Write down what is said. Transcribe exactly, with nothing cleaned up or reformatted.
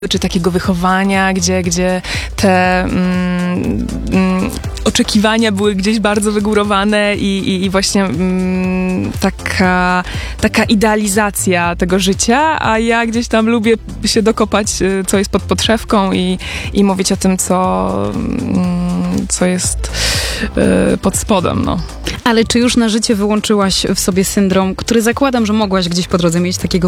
czy takiego wychowania, gdzie, gdzie te mm, mm, oczekiwania były gdzieś bardzo wygórowane i, i, i właśnie mm, taka, taka idealizacja tego życia, a ja gdzieś tam lubię się dokopać, co jest pod podszewką i, i mówić o tym, co, mm, co jest y, pod spodem, no. Ale czy już na życie wyłączyłaś w sobie syndrom, który zakładam, że mogłaś gdzieś po drodze mieć takiego